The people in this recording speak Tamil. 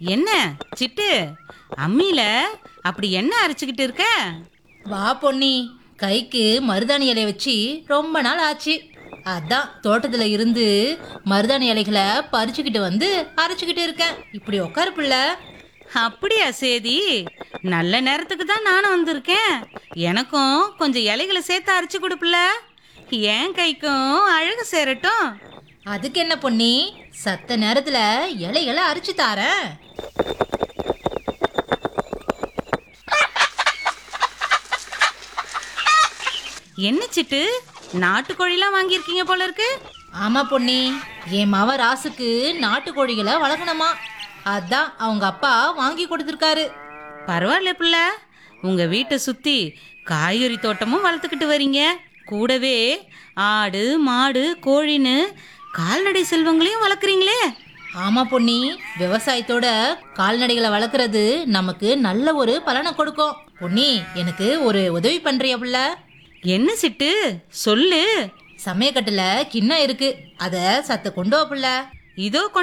என்ன சிட்டு, அம்மியில அப்படி என்ன அரைச்சுக்கிட்டு இருக்க? வா பொன்னி, கைக்கு மருதாணி இலைய வச்சு ரொம்ப நாள் ஆச்சு. அதான் தோட்டத்துல இருந்து மருதாணி இலைகளை பறிச்சுக்கிட்டு வந்து அரைச்சுக்கிட்டு இருக்கேன். இப்படி உட்காரு புள்ள. அப்படியா சேதி, நல்ல நேரத்துக்கு தான் நானும் வந்திருக்கேன். எனக்கும் கொஞ்சம் இலைகளை சேர்த்து அரைச்சு கொடுப்புல, என் கைக்கும் அழகு சேரட்டும். அதுக்கு என்ன பொன்னி, சத்த நேரத்துல இலைகளை அரைச்சு தாரேன். என்ன சிட்டு, நாட்டுக்கோழிலாம் வாங்கியிருக்கீங்க போல இருக்கு. ஆமா பொன்னி, என் மவ ராசுக்கு நாட்டுக்கோழிகளை வளர்க்கணுமா. அதான் அவங்க அப்பா வாங்கி கொடுத்துருக்காரு. பரவாயில்ல புள்ள, உங்க வீட்டை சுத்தி காய்கறி தோட்டமும் வளர்த்துக்கிட்டு வரீங்க. கூடவே ஆடு மாடு கோழின்னு கால்நடை செல்வங்களையும் வளர்க்குறீங்களே. ஆமா பொன்னி, விவசாயத்தோட கால்நடைகளை வளர்க்கறது நமக்கு நல்ல ஒரு பலனை கொடுக்கும். பொன்னி, எனக்கு ஒரு உதவி பண்றியா புள்ள? என்ன சிட்டு, சொல்லு. சமயக்கட்டுல கிண்ணம் இருக்கு, அத சத்த கொண்டு வா புள்ள. இதோ